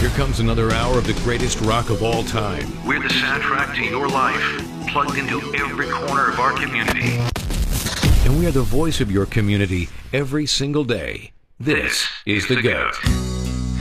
Here comes another hour of the greatest rock of all time. We're the soundtrack to your life, plugged into every corner of our community. And we are the voice of your community every single day. This is The GOAT.